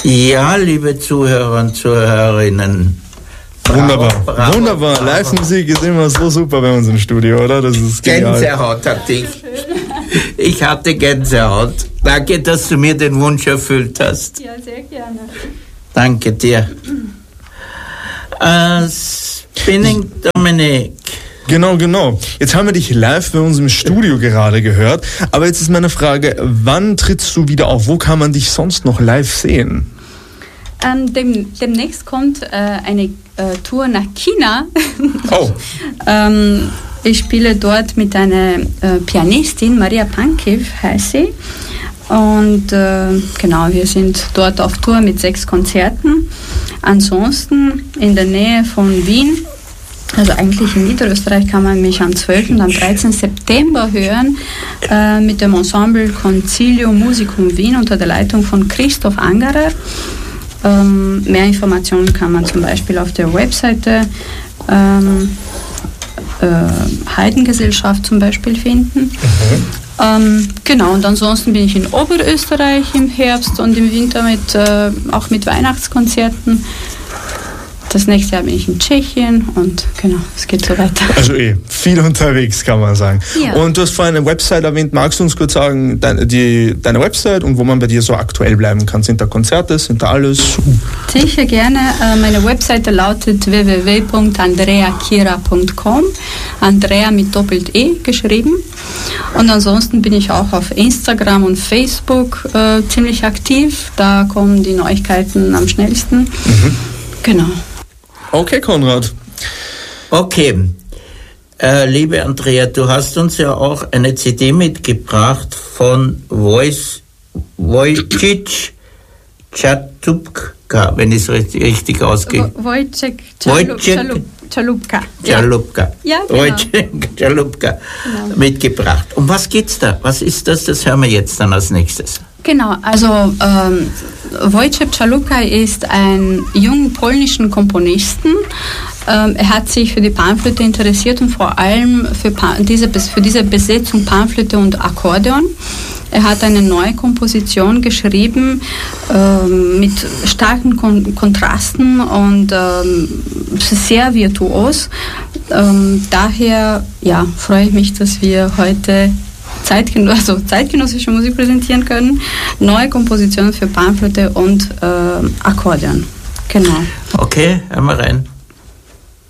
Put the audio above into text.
Ja, liebe Zuhörer und Zuhörerinnen. Wunderbar, wunderbar. Live-Musik ist immer so super bei uns im Studio, oder? Das ist genial. Gänsehaut hatte ich. Ich hatte Gänsehaut. Danke, dass du mir den Wunsch erfüllt hast. Ja, sehr gerne. Danke dir. Spinning Dominic. Genau. Jetzt haben wir dich live bei uns im Studio gerade gehört. Aber jetzt ist meine Frage, wann trittst du wieder auf? Wo kann man dich sonst noch live sehen? Demnächst kommt eine Tour nach China. Oh. Ich spiele dort mit einer Pianistin, Maria Pankiv heißt sie. Und genau, wir sind dort auf Tour mit 6 Konzerten. Ansonsten in der Nähe von Wien, also eigentlich in Niederösterreich, kann man mich am 12. und am 13. September hören mit dem Ensemble Concilium Musicum Wien unter der Leitung von Christoph Angerer. Mehr Informationen kann man zum Beispiel auf der Webseite Heidengesellschaft zum Beispiel finden. Genau, und ansonsten bin ich in Oberösterreich im Herbst und im Winter auch mit Weihnachtskonzerten. Das nächste Jahr bin ich in Tschechien und genau, es geht so weiter. Also viel unterwegs, kann man sagen. Ja. Und du hast vorhin eine Website erwähnt. Magst du uns kurz sagen, deine Website und wo man bei dir so aktuell bleiben kann? Sind da Konzerte, sind da alles? Sicher gerne. Meine Webseite lautet www.andreakira.com. Andrea mit Doppel-E geschrieben. Und ansonsten bin ich auch auf Instagram und Facebook ziemlich aktiv. Da kommen die Neuigkeiten am schnellsten. Genau. Okay, Konrad. Okay. Liebe Andrea, du hast uns ja auch eine CD mitgebracht von Wojciech Chalupka, wenn ich es richtig ausgehe. Wojciech Chalupka. Chalupka. Ja, genau. Wojciech Chalupka mitgebracht. Um was geht's da? Was ist das? Das hören wir jetzt dann als nächstes. Genau, also Wojciech Chalupka ist ein junger polnischen Komponisten. Er hat sich für die Panflöte interessiert und vor allem für diese Besetzung Panflöte und Akkordeon. Er hat eine neue Komposition geschrieben mit starken Kontrasten und sehr virtuos. Daher freue ich mich, dass wir heute zeitgenössische Musik präsentieren können. Neue Kompositionen für Panflöte und Akkordeon. Genau. Okay, hören wir rein.